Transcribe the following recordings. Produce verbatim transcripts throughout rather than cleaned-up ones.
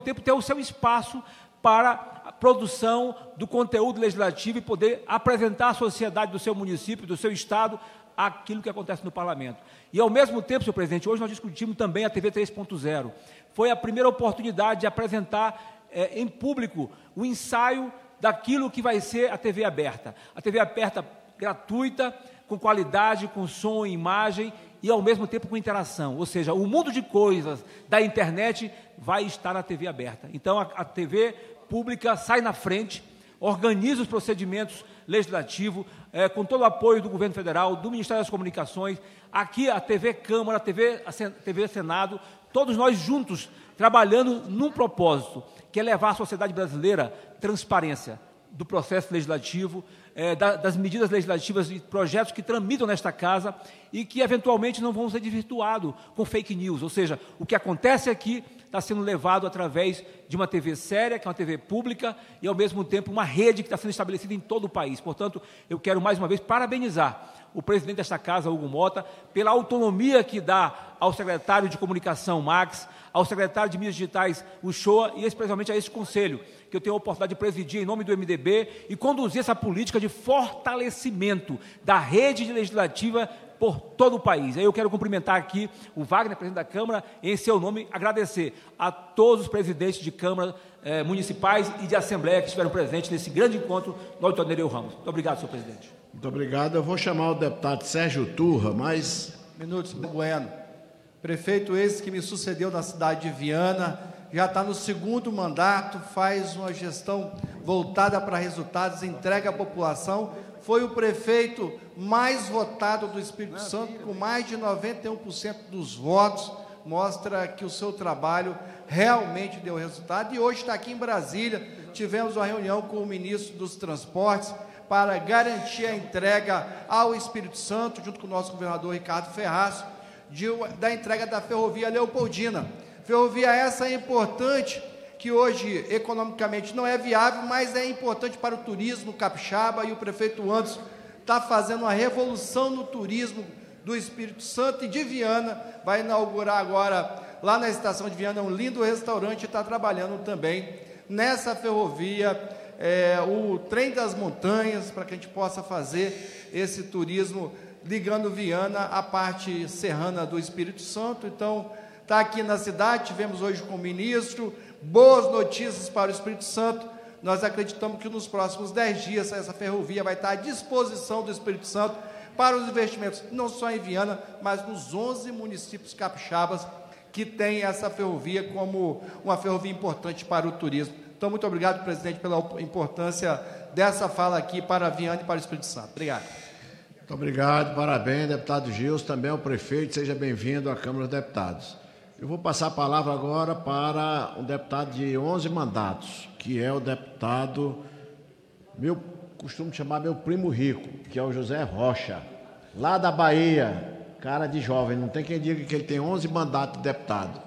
tempo ter o seu espaço para a produção do conteúdo legislativo e poder apresentar à sociedade do seu município, do seu estado, aquilo que acontece no parlamento. E, ao mesmo tempo, senhor presidente, hoje nós discutimos também a T V três ponto zero. Foi a primeira oportunidade de apresentar eh, em público o ensaio daquilo que vai ser a T V aberta. A T V aberta gratuita, com qualidade, com som e imagem, e, ao mesmo tempo, com interação. Ou seja, o mundo de coisas da internet vai estar na T V aberta. Então, a, a T V pública sai na frente, organiza os procedimentos legislativos, é, com todo o apoio do governo federal, do Ministério das Comunicações, aqui a T V Câmara, a T V, a T V Senado, todos nós juntos, trabalhando num propósito, que é levar à sociedade brasileira transparência do processo legislativo, é, da, das medidas legislativas e projetos que tramitam nesta casa e que, eventualmente, não vão ser desvirtuados com fake news. Ou seja, o que acontece aqui está sendo levado através de uma T V séria, que é uma T V pública, e, ao mesmo tempo, uma rede que está sendo estabelecida em todo o país. Portanto, eu quero, mais uma vez, parabenizar o presidente desta casa, Hugo Mota, pela autonomia que dá ao secretário de Comunicação, Max, ao secretário de Mídias Digitais, Uchoa, e especialmente a esse conselho, que eu tenho a oportunidade de presidir em nome do M D B e conduzir essa política de fortalecimento da rede legislativa por todo o país. Aí eu quero cumprimentar aqui o Wagner, presidente da Câmara, em seu nome, agradecer a todos os presidentes de Câmara eh, municipais e de Assembleia que estiveram presentes nesse grande encontro no Auditório Nereu Ramos. Muito obrigado, senhor presidente. Muito obrigado. Eu vou chamar o deputado Sérgio Turra, mais... Minutos, Bueno. Prefeito esse que me sucedeu na cidade de Viana, já está no segundo mandato, faz uma gestão voltada para resultados, entrega à população, foi o prefeito mais votado do Espírito Santo, com mais de noventa e um por cento dos votos, mostra que o seu trabalho realmente deu resultado. E hoje está aqui em Brasília, tivemos uma reunião com o ministro dos Transportes para garantir a entrega ao Espírito Santo, junto com o nosso governador Ricardo Ferraz, de, da entrega da ferrovia Leopoldina. Ferrovia essa é importante, que hoje economicamente não é viável, mas é importante para o turismo capixaba, e o prefeito Anderson está fazendo uma revolução no turismo do Espírito Santo e de Viana, vai inaugurar agora, lá na estação de Viana, um lindo restaurante, e está trabalhando também nessa ferrovia, é, o trem das montanhas, para que a gente possa fazer esse turismo ligando Viana à parte serrana do Espírito Santo. Então, está aqui na cidade, tivemos hoje com o ministro, boas notícias para o Espírito Santo. Nós acreditamos que nos próximos dez dias essa ferrovia vai estar à disposição do Espírito Santo para os investimentos, não só em Viana, mas nos onze municípios capixabas que têm essa ferrovia como uma ferrovia importante para o turismo. Então, muito obrigado, presidente, pela importância dessa fala aqui para Viana e para o Espírito Santo. Obrigado. Muito obrigado, parabéns, deputado Gilson, também ao prefeito, seja bem-vindo à Câmara dos Deputados. Eu vou passar a palavra agora para um deputado de onze mandatos, que é o deputado, meu, costumo chamar meu primo rico, que é o José Rocha, lá da Bahia, cara de jovem, não tem quem diga que ele tem onze mandatos de deputado.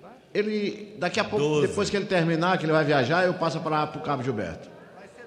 Ele, daqui a pouco, doze. Depois que ele terminar, que ele vai viajar, eu passo para o Cabo Gilberto.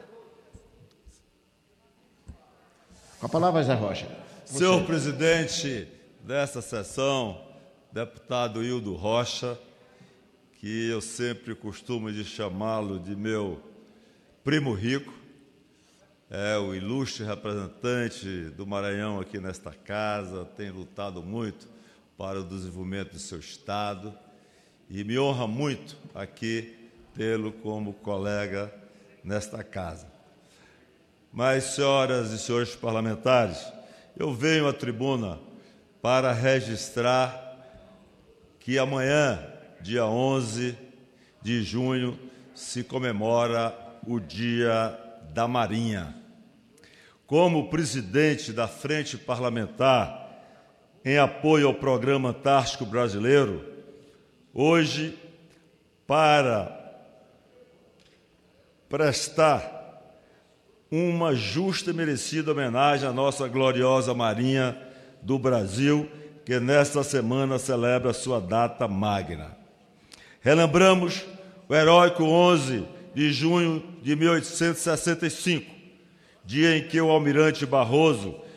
Com a palavra, Zé Rocha. Você. Senhor presidente dessa sessão, deputado Hildo Rocha, que eu sempre costumo de chamá-lo de meu primo rico, é o ilustre representante do Maranhão aqui nesta casa, tem lutado muito para o desenvolvimento do seu estado e me honra muito aqui tê-lo como colega nesta casa. Mas, senhoras e senhores parlamentares, eu venho à tribuna para registrar que amanhã, dia onze de junho, se comemora o Dia da Marinha. Como presidente da Frente Parlamentar em apoio ao Programa Antártico Brasileiro, hoje, para prestar uma justa e merecida homenagem à nossa gloriosa Marinha do Brasil, que nesta semana celebra sua data magna. Relembramos o heróico onze de junho de mil oitocentos e sessenta e cinco, dia em que o almirante Barroso